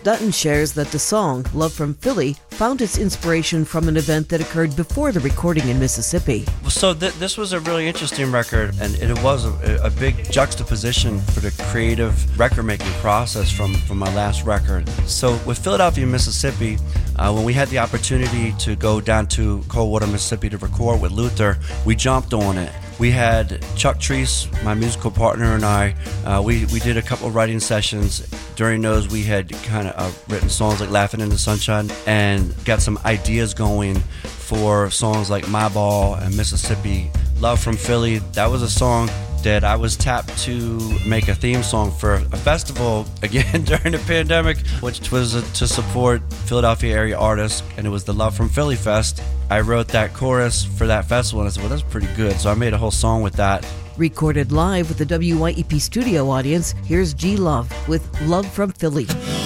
Dutton shares that the song, Love from Philly, found its inspiration from an event that occurred before the recording in Mississippi. So this was a really interesting record, and it was a big juxtaposition for the creative record-making process from my last record. So with Philadelphia, Mississippi, when we had the opportunity to go down to Coldwater, Mississippi to record with Luther, we jumped on it. We had Chuck Treese, my musical partner, and I, we did a couple of writing sessions. During those, we had kind of written songs like Laughing in the Sunshine and got some ideas going for songs like My Ball and Mississippi. Love from Philly, that was a song that I was tapped to make a theme song for a festival, again, during the pandemic, which was to support Philadelphia area artists, and it was the Love from Philly Fest. I wrote that chorus for that festival, and I said, well, that's pretty good, so I made a whole song with that. Recorded live with the WYEP studio audience, here's G Love with Love from Philly.